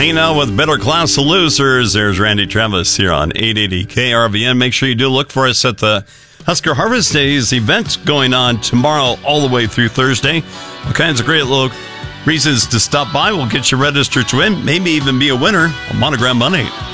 Hanging out with better class of losers. There's Randy Travis here on 880 KRVN. Make sure you do look for us at the Husker Harvest Days event going on tomorrow all the way through Thursday. All kinds of great little reasons to stop by. We'll get you registered to win, maybe even be a winner on Monogram Money.